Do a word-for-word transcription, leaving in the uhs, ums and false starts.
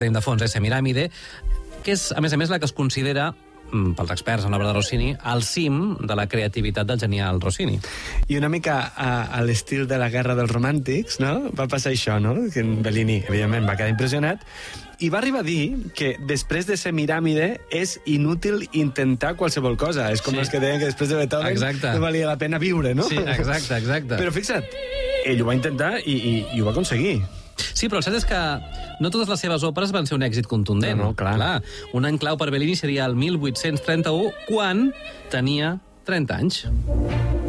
tenim de fons, és Semiramide, que és, a més a més, la que es considera, pels experts en l'obra de Rossini, al cim de la creativitat del genial Rossini. I una mica a, a l'estil de la Guerra dels Romàntics, no? Va passar això, no? Que en Bellini, evidentment, va quedar impressionat i va arribar a dir que després de Semiramide és inútil intentar qualsevol cosa. És com Sí. els que deien que després de Beethoven Exacte. no valia la pena viure, no? Sí, exacte, exacte. Però fixa't, ell ho va intentar i, i, i ho va aconseguir. Sí, però el cert és que no totes les seves òperes van ser un èxit contundent. No, no, clar. clar. Un any clau per Bellini seria el mil vuit-cents trenta-u, quan tenia trenta anys.